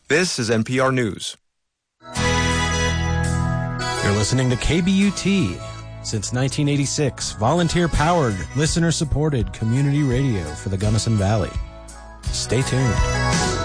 This is NPR News. You're listening to KBUT. Since 1986, volunteer-powered, listener-supported community radio for the Gunnison Valley. Stay tuned.